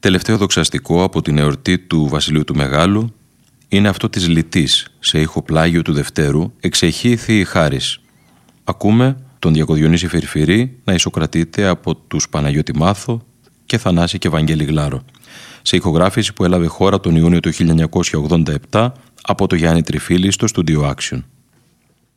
Τελευταίο δοξαστικό από την εορτή του Βασιλείου του Μεγάλου είναι αυτό της Λυτής, σε ήχο πλάγιο του Δευτέρου, εξεχή Θείη Χάρις. Ακούμε τον Διακοδιονύση Φερφυρή να ισοκρατείται από τους Παναγιώτη Μάθο και Θανάση και Βαγγέλη Γλάρο, σε ηχογράφηση που έλαβε χώρα τον Ιούνιο του 1987 από το Γιάννη Τριφίλη στο Studio Action.